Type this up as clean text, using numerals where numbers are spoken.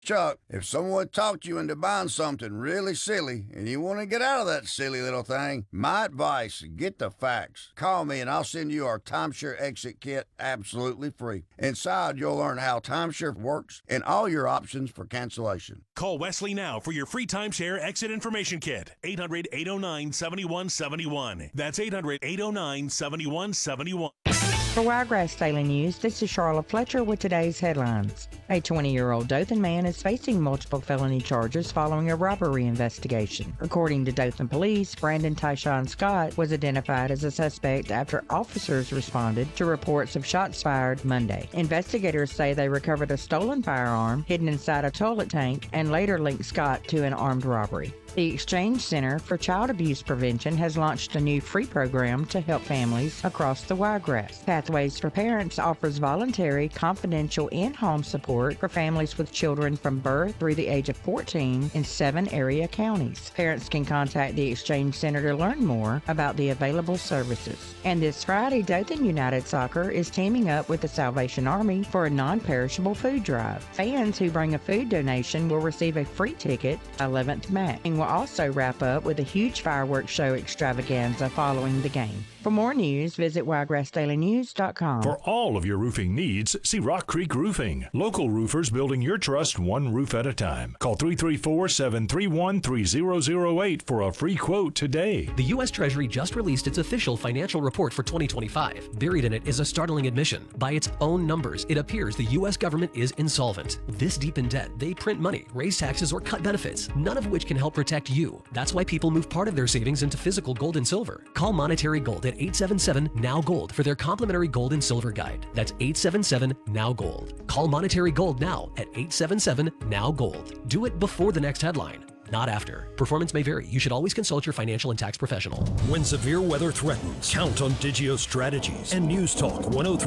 Chuck, if someone talked you into buying something really silly and you want to get out of that silly little thing, my advice, get the facts. Call me and I'll send you our timeshare exit kit absolutely free. Inside, you'll learn how timeshare works and all your options for cancellation. Call Wesley now for your free timeshare exit information kit. 800-809-7171. That's 800-809-7171. For Wiregrass Daily News, this is Charlotte Fletcher with today's headlines. A 20-year-old Dothan man is facing multiple felony charges following a robbery investigation. According to Dothan police, Brandon Tyshawn Scott was identified as a suspect after officers responded to reports of shots fired Monday. Investigators say they recovered a stolen firearm hidden inside a toilet tank and later linked Scott to an armed robbery. The Exchange Center for Child Abuse Prevention has launched a new free program to help families across the Wiregrass. Pathways for Parents offers voluntary, confidential, in-home support for families with children from birth through the age of 14 in 7 area counties. Parents can contact the Exchange Center to learn more about the available services. And this Friday, Dothan United Soccer is teaming up with the Salvation Army for a non-perishable food drive. Fans who bring a food donation will receive a free ticket 11th match. Will also wrap up with a huge fireworks show extravaganza following the game. For more news, visit wiregrassdailynews.com. For all of your roofing needs, see Rock Creek Roofing. Local roofers building your trust one roof at a time. Call 334-731-3008 for a free quote today. The U.S. Treasury just released its official financial report for 2025. Buried in it is a startling admission. By its own numbers, it appears the U.S. government is insolvent. This deep in debt, they print money, raise taxes, or cut benefits, none of which can help protect you. That's why people move part of their savings into physical gold and silver. Call Monetary Gold at 877-NOW-GOLD for their complimentary gold and silver guide. That's 877-NOW-GOLD. Call Monetary Gold now at 877-NOW-GOLD. Do it before the next headline, not after. Performance may vary. You should always consult your financial and tax professional. When severe weather threatens, count on Digio Strategies and News Talk 103.